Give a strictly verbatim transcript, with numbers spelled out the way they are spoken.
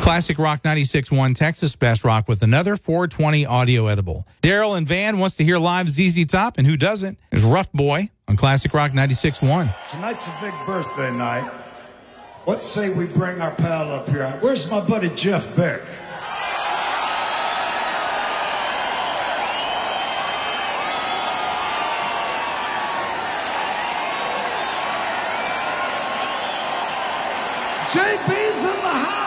Classic Rock ninety-six point one, Texas Best Rock with another four twenty audio edible. Daryl and Van wants to hear live Z Z Top, and who doesn't? There's Rough Boy on Classic Rock ninety-six point one. Tonight's a big birthday night. Let's say we bring our pal up here. Where's my buddy Jeff Beck? J B's in the house!